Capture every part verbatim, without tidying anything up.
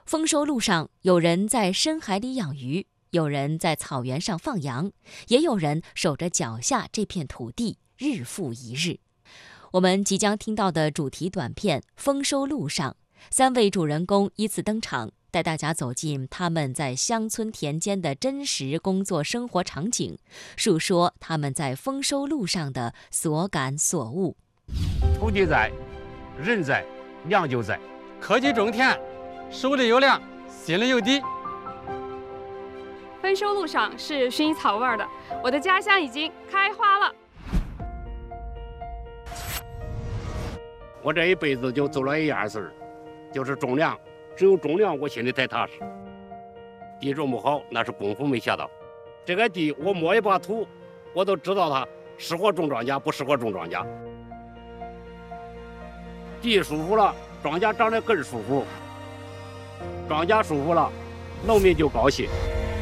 丰收路上，有人在深海里养鱼，有人在草原上放羊，也有人守着脚下这片土地，日复一日。我们即将听到的主题短片《丰收路上》，三位主人公依次登场，带大家走进他们在乡村田间的真实工作生活场景，述说他们在丰收路上的所感所悟。 土地在，人在，粮就在。 科技种田，手里有粮，心里有地。 丰收路上是熏草味的，我的家乡已经开花了。 我这一辈子就做了一样事儿，就是种粮。只有种粮，我心里才踏实。地种不好，那是功夫没下到。这个地，我摸一把土，我都知道它适合种庄稼，不适合种庄稼。地舒服了，庄稼长得更舒服。庄稼舒服了，农民就高兴。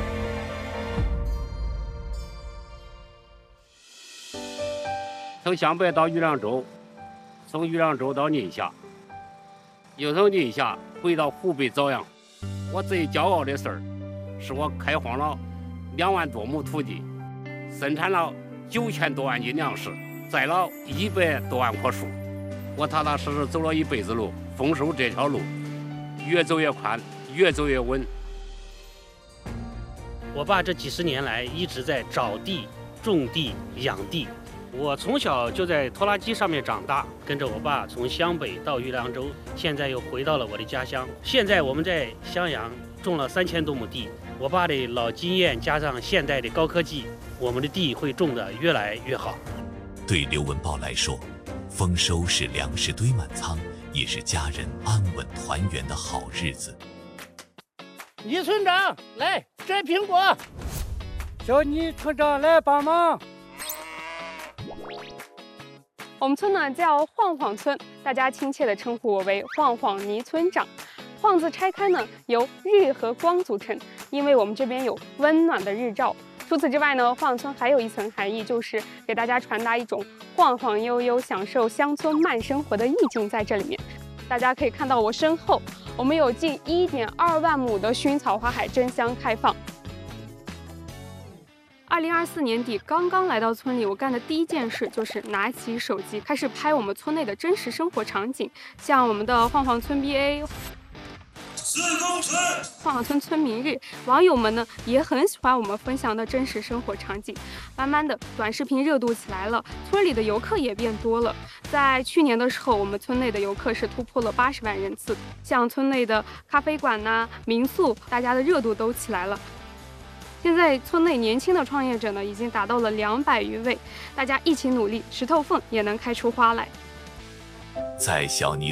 从湘北到玉良州，从玉良州到宁夏，又从宁夏回到湖北枣阳。我最骄傲的事儿，是我开荒了两万多亩土地，生产了九千多万斤粮食，栽了一百多万棵树。我踏踏实实走了一辈子路，丰收这条路越走越宽，越走越稳。 我爸这几十年来一直在找地、种地、养地。我从小就在拖拉机上面长大，跟着我爸从湘北到玉良州，现在又回到了我的家乡。现在我们在襄阳种了三千多亩地，我爸的老经验加上现代的高科技，我们的地会种得越来越好。 对刘文豹来说，丰收是粮食堆满仓，也是家人安稳团圆的好日子。 倪村长，来摘苹果。 小倪村长来帮忙。 我们村呢叫晃晃村，大家亲切地称呼我为晃晃倪村长。晃字拆开呢，由日和光组成，因为我们这边有温暖的日照。除此之外呢，晃村还有一层含义，就是给大家传达一种晃晃悠悠、享受乡村慢生活的意境在这里面。大家可以看到我身后，我们有近一点二万亩的薰草花海争相开放。二零二四年底刚刚来到村里，我干的第一件事就是拿起手机开始拍我们村内的真实生活场景，像我们的晃晃村 B A、晃晃村村民日，网友们呢也很喜欢我们分享的真实生活场景。慢慢的，短视频热度起来了，村里的游客也变多了。在去年的时候，我们村内的游客是突破了八十万人次，像村内的咖啡馆呐、啊、民宿，大家的热度都起来了。现在村内年轻的创业者呢，已经达到了两百余位，大家一起努力，石头缝也能开出花来。 在小倪